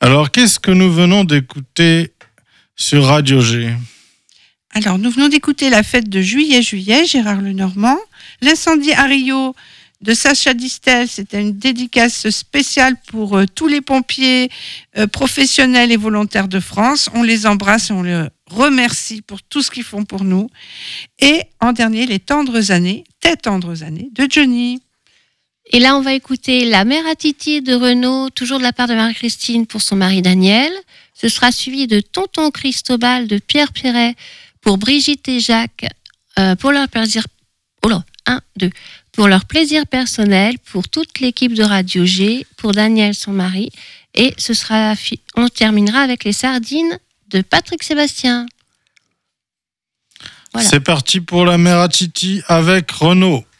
Alors, qu'est-ce que nous venons d'écouter sur Radio G ? Alors, nous venons d'écouter La fête de juillet, Gérard Lenormand. L'incendie à Rio de Sacha Distel, c'était une dédicace spéciale pour tous les pompiers professionnels et volontaires de France. On les embrasse et on les remercie pour tout ce qu'ils font pour nous. Et en dernier, Les tendres années, Tes tendres années de Johnny. Et là, on va écouter La mère à Titi de Renaud, toujours de la part de Marie-Christine pour son mari Daniel. Ce sera suivi de Tonton Cristobal de Pierre Perret pour Brigitte et Jacques, pour leur plaisir. Pour leur plaisir personnel, pour toute l'équipe de Radio G, pour Daniel, son mari. Et on terminera avec Les sardines de Patrick Sébastien. Voilà. C'est parti pour La mère à Titi avec Renaud.